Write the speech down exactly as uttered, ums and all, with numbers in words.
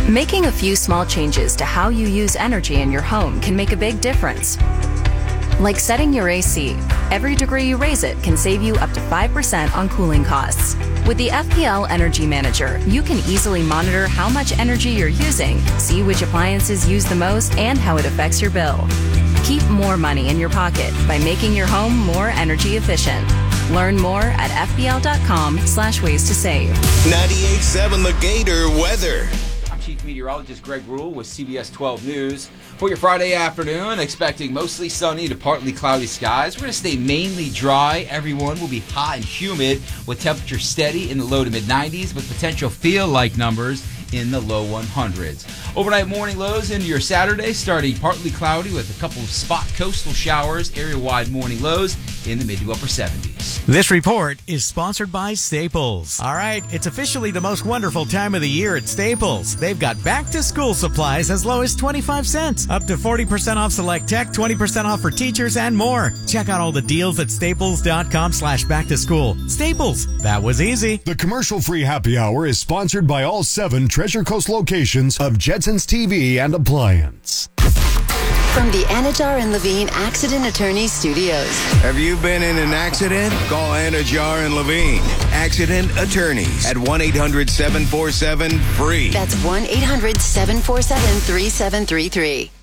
Making a few small changes to how you use energy in your home can make a big difference. Like setting your A C. Every degree you raise it can save you up to five percent on cooling costs. With the F P L Energy Manager, you can easily monitor how much energy you're using, see which appliances use the most, and how it affects your bill. Keep more money in your pocket by making your home more energy efficient. Learn more at f b l dot com slash ways to save. ninety-eight point seven The Gator weather. I'm Chief Meteorologist Greg Rule with C B S twelve News. For your Friday afternoon, expecting mostly sunny to partly cloudy skies. We're going to stay mainly dry. Everyone will be hot and humid with temperatures steady in the low to mid nineties with potential feel-like numbers in the low hundreds. Overnight morning lows into your Saturday, starting partly cloudy with a couple of spot coastal showers. Area-wide morning lows in the mid to upper seventies. This report is sponsored by Staples. All right, it's officially the most wonderful time of the year at Staples. They've got back-to-school supplies as low as twenty-five cents, up to forty percent off select tech, twenty percent off for teachers, and more. Check out all the deals at staples.com slash back to school. Staples, that was easy. The commercial-free happy hour is sponsored by all seven Treasure Coast locations of Jetsons T V and Appliance. From the Anajar and Levine Accident Attorney Studios. Have you been in an accident? Call Anajar and Levine Accident Attorneys at one eight hundred seven four seven free. That's one eight hundred seven four seven three seven three three.